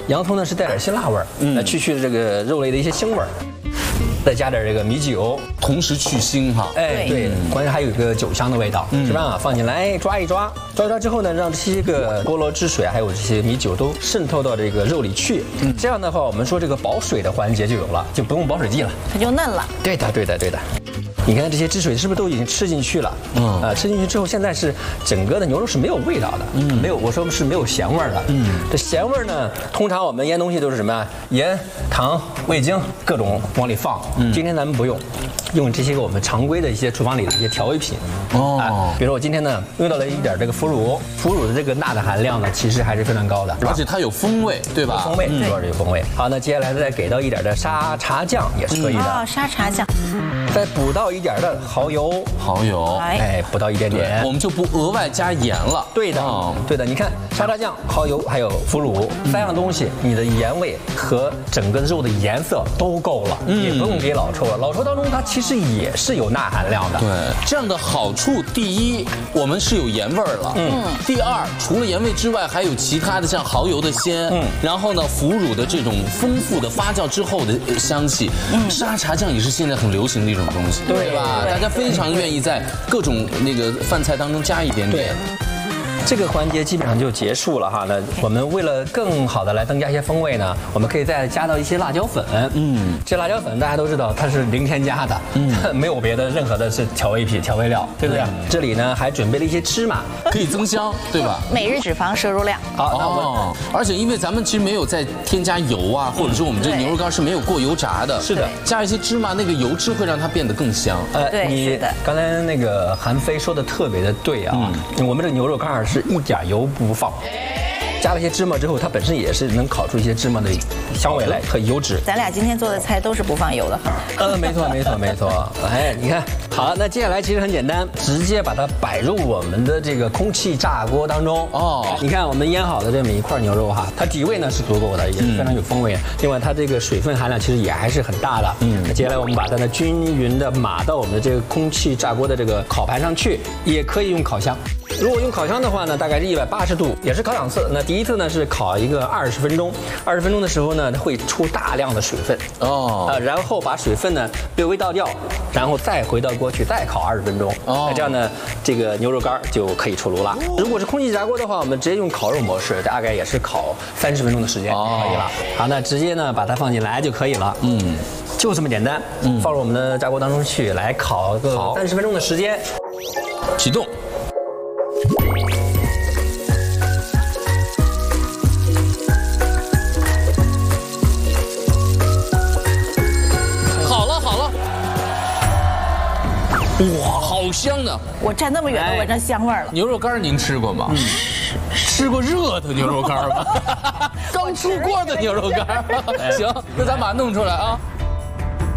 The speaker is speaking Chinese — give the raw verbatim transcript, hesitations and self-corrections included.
洋葱呢是带点辛辣味儿，嗯，去去这个肉类的一些腥味儿。再加点这个米酒， 同时去腥哈。 哎，对，关键还有一个酒香的味道，是吧？放进来抓一抓，抓一抓之后呢，让这些个菠萝汁水还有这些米酒都渗透到这个肉里去。这样的话，我们说这个保水的环节就有了，就不用保水剂了， 它就嫩了。 对的，对的，对的。你看这些汁水是不是都已经吃进去了？嗯，啊，吃进去之后，现在是整个的牛肉是没有味道的，嗯，没有，我说是没有咸味儿的，嗯，这咸味儿呢，通常我们腌东西都是什么呀？盐、糖、味精各种往里放，嗯，今天咱们不用，用这些个我们常规的一些厨房里的一些调味品，哦，啊，比如说我今天呢用到了一点这个腐乳，腐乳的这个钠的含量呢，其实还是非常高的， 而且它有风味，对吧？ 风味，主要是有风味。好，那接下来再给到一点的沙茶酱也是可以的， 哦，沙茶酱， 再补到一点的蚝油， 蚝油， 哎，补到一点点， 我们就不额外加盐了。 对的，对的。你看沙茶酱、蚝油还有腐乳三样东西，你的盐味和整个肉的颜色都够了，也不用给老抽了。老抽当中它其实也是有钠含量的。 对，这样的好处，第一，我们是有盐味儿了。嗯。第二，除了盐味之外，还有其他的像蚝油的鲜，嗯，然后呢，腐乳的这种丰富的发酵之后的香气。嗯。沙茶酱也是现在很流行的一种东西，对吧？大家非常愿意在各种那个饭菜当中加一点点。 这个环节基本上就结束了哈。那我们为了更好的来增加一些风味呢，我们可以再加到一些辣椒粉。嗯，这辣椒粉大家都知道它是零添加的，嗯，没有别的任何的是调味品、调味料，对不对？这里呢还准备了一些芝麻， 可以增香，对吧？ 每日脂肪摄入量。 好，那我们而且因为咱们其实没有再添加油啊，或者说我们这牛肉干是没有过油炸的， 是的， 加一些芝麻，那个油脂会让它变得更香。 呃，对，是的。 刚才那个韩飞说的特别的对啊，我们这个牛肉干是一点油不放，加了一些芝麻之后，它本身也是能烤出一些芝麻的香味来和油脂。 咱俩今天做的菜都是不放油的哈。 呃，没错，没错，没错。哎，你看，好，那接下来其实很简单，直接把它摆入我们的这个空气炸锅当中。哦，你看我们腌好的这么一块牛肉哈，它底味呢是足够的，也是非常有风味的。另外，它这个水分含量其实也还是很大的。嗯，那接下来我们把它呢均匀的码到我们的这个空气炸锅的这个烤盘上去，也可以用烤箱。如果用烤箱的话呢，大概是一百八十度，也是烤两次。那第一次呢是烤一个二十分钟，二十分钟的时候呢，它会出大量的水分哦，啊，然后把水分呢略微倒掉，然后再回到锅去再烤二十分钟。哦，那这样呢，这个牛肉干就可以出炉了。如果是空气炸锅的话，我们直接用烤肉模式，大概也是烤三十分钟的时间就可以了。好，那直接呢把它放进来就可以了。嗯，就这么简单。嗯，放入我们的炸锅当中去，来烤个三十分钟的时间。 启动。哇，好香的！ 我站那么远都闻着香味了。 牛肉干您吃过吗？嗯，吃过热的牛肉干吗？刚出锅的牛肉干。行，那咱把它弄出来啊。